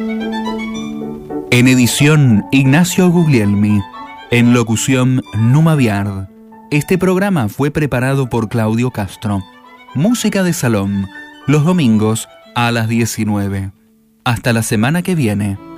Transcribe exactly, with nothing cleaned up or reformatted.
En edición, Ignacio Guglielmi. En locución, Numa Viard. Este programa fue preparado por Claudio Castro. Música de salón, los domingos a las diecinueve. Hasta la semana que viene.